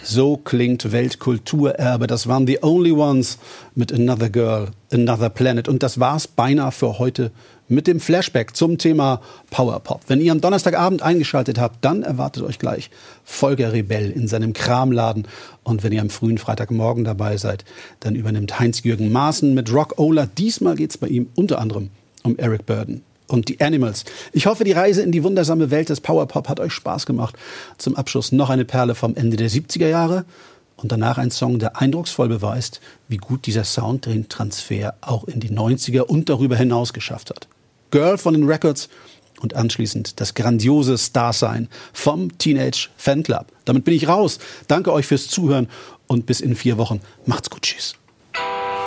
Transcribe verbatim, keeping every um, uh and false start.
So klingt Weltkulturerbe. Das waren The Only Ones mit Another Girl, Another Planet. Und das war's beinahe für heute mit dem Flashback zum Thema Powerpop. Wenn ihr am Donnerstagabend eingeschaltet habt, dann erwartet euch gleich Volker Rebell in seinem Kramladen. Und wenn ihr am frühen Freitagmorgen dabei seid, dann übernimmt Heinz-Jürgen Maaßen mit Rock-Ola. Diesmal geht's bei ihm unter anderem um Eric Burdon und die Animals. Ich hoffe, die Reise in die wundersame Welt des Powerpop hat euch Spaß gemacht. Zum Abschluss noch eine Perle vom Ende der siebziger Jahre. Und danach ein Song, der eindrucksvoll beweist, wie gut dieser Sound den Transfer auch in die neunziger und darüber hinaus geschafft hat. Girl von den Records und anschließend das grandiose Starsign vom Teenage Fanclub. Damit bin ich raus. Danke euch fürs Zuhören und bis in vier Wochen. Macht's gut, tschüss.